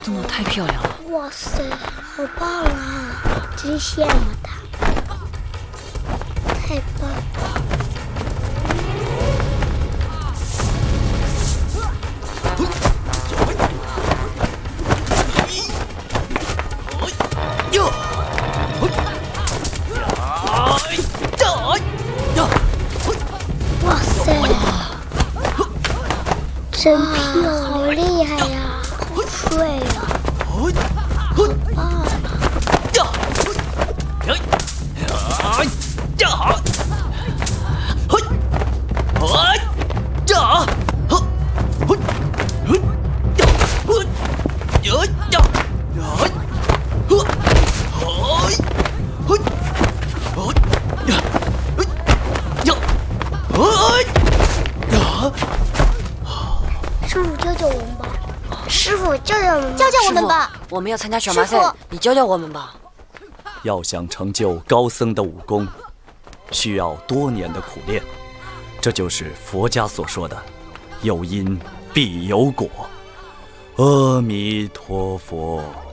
真的太漂亮了！ 哇塞，好棒啊！真羡慕他，太棒了！哇塞，真漂亮，好厉害呀！好帅呀！好棒！师傅教教我们吧！师傅教教我们， 教教我们吧！ 我们要参加选拔赛，你教教我们吧。 要想成就高僧的武功，需要多年的苦练，这就是佛家所说的有因必有果。阿弥陀佛。